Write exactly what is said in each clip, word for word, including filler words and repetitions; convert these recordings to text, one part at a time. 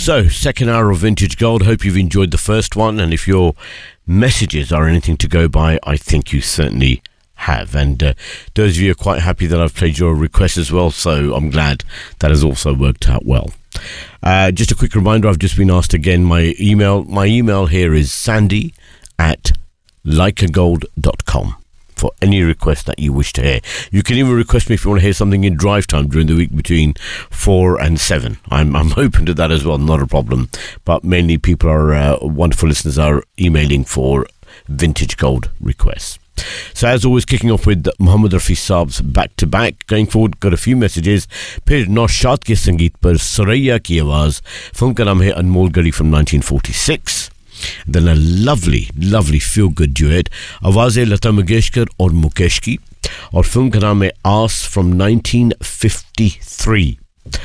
So, second hour of Vintage Gold. Hope you've enjoyed the first one, and if your messages are anything to go by, I think you certainly have. And uh, those of you are quite happy that I've played your request as well, so I'm glad that has also worked out well. Uh, just a quick reminder, I've just been asked again, my email, my email here is sandy at likeagold dot com. For any request that you wish to hear. You can even request me if you want to hear something in drive time during the week between four and seven. I'm I'm open to that as well, not a problem. But mainly people are, uh, wonderful listeners are emailing for Vintage Gold requests. So as always, kicking off with Mohammed Rafi Saab's Back to Back. Going forward, got a few messages. फिर नौशाद के संगीत पर सुरैया की आवाज़. Film का नाम है अनमोल गढ़ी from nineteen forty-six. Then a lovely, lovely feel-good duet, आवाज़ें लता मंगेशकर और मुकेश की, और फिल्म का नाम है आस from nineteen fifty-three,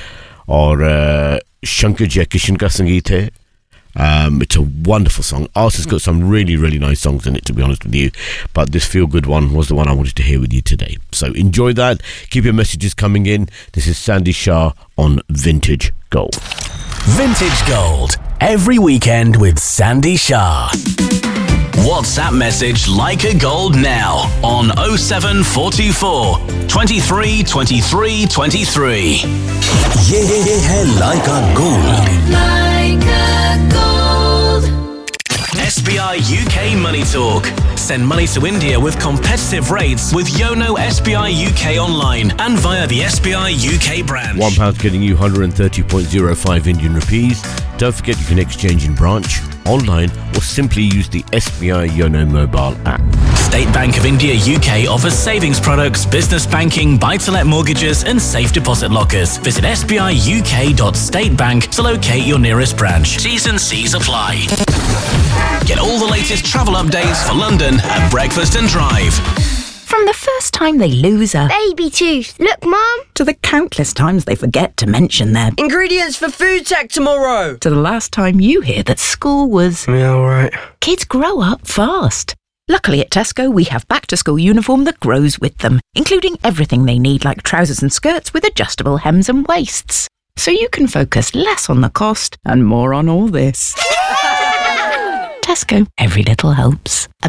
और uh, शंकर जयकिशन का संगीत है. Um, it's a wonderful song. Ars has got some really, really nice songs in it, to be honest with you, but this feel-good one was the one I wanted to hear with you today. So enjoy that. Keep your messages coming in. This is Sandy Shah on Vintage Gold. Vintage Gold, every weekend with Sandy Shah. WhatsApp message Like a Gold now on oh seven four two four, twenty-three twenty-three twenty-three. ये है Like a Gold. Like a Gold. S B I U K Money Talk. Send money to India with competitive rates with Yono S B I U K online and via the S B I U K branch. One pound getting you one hundred thirty point zero five Indian rupees. Don't forget you can exchange in branch, online, or simply use the S B I Yono mobile app. State Bank of India U K offers savings products, business banking, buy-to-let mortgages and safe deposit lockers. Visit s b i u k dot state bank to locate your nearest branch. T's and C's apply. Get all the latest travel updates for London at Breakfast and Drive. From the first time they lose a baby tooth. Look, Mum. to the countless times they forget to mention their ingredients for food tech tomorrow, to the last time you hear that school was... Yeah, all right. Kids grow up fast. Luckily at Tesco, we have back-to-school uniform that grows with them, including everything they need like trousers and skirts with adjustable hems and waists. So you can focus less on the cost and more on all this. Tesco, every little helps.